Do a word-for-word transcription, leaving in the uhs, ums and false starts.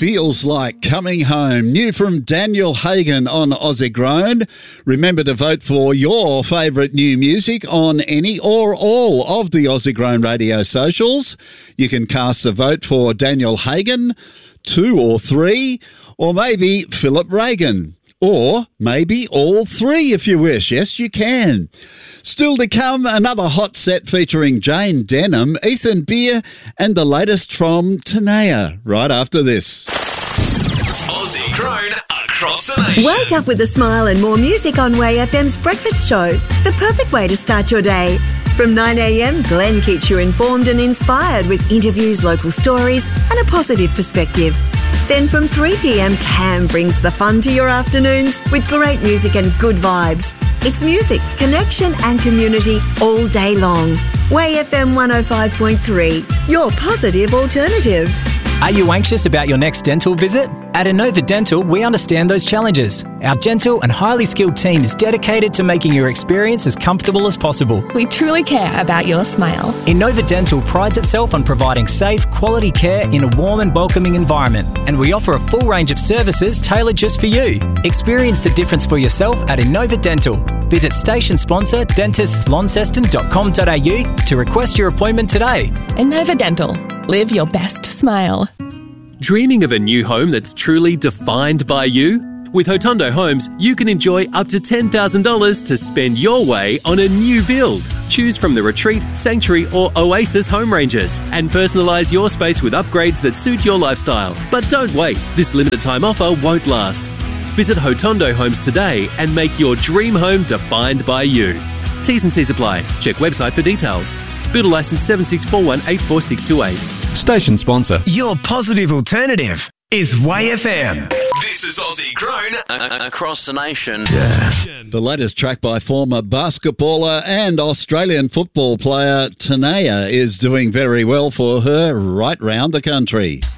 Feels Like Coming Home. New from Daniel Hagen on Aussie Grown. Remember to vote for your favourite new music on any or all of the Aussie Grown radio socials. You can cast a vote for Daniel Hagen, two or three, or maybe Philip Reagan. Or maybe all three if you wish. Yes, you can. Still to come, another hot set featuring Jane Denham, Ethan Beer, and the latest from Tanea. Right after this. Aussie Grown across the nation. Wake up with a smile and more music on Way F M's Breakfast Show. The perfect way to start your day. From nine a.m, Glenn keeps you informed and inspired with interviews, local stories, and a positive perspective. Then from three p.m, Cam brings the fun to your afternoons with great music and good vibes. It's music, connection and community all day long. Way F M one oh five point three, your positive alternative. Are you anxious about your next dental visit? At Innova Dental, we understand those challenges. Our gentle and highly skilled team is dedicated to making your experience as comfortable as possible. We truly care about your smile. Innova Dental prides itself on providing safe, quality care in a warm and welcoming environment, and we offer a full range of services tailored just for you. Experience the difference for yourself at Innova Dental. Visit station sponsor dentist launceston dot com dot a u to request your appointment today. Innova Dental. Live your best smile. Dreaming of a new home that's truly defined by you? With Hotondo Homes, you can enjoy up to ten thousand dollars to spend your way on a new build. Choose from the Retreat, Sanctuary or Oasis home ranges and personalise your space with upgrades that suit your lifestyle. But don't wait, this limited time offer won't last. Visit Hotondo Homes today and make your dream home defined by you. T's and C's apply. Check website for details. Builder licence seven six four one eight four six two eight. Station sponsor. Your positive alternative is Way F M. This is Aussie Grown a- across the nation. Yeah. The latest track by former basketballer and Australian football player Tanea is doing very well for her right round the country.